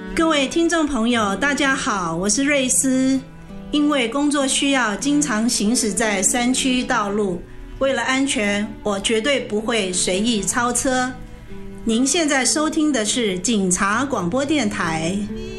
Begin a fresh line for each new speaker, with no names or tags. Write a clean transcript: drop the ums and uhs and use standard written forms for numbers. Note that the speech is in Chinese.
各位听众朋友大家好，我是瑞斯。因为工作需要经常行驶在山区道路，为了安全，我绝对不会随意超车。您现在收听的是警察广播电台。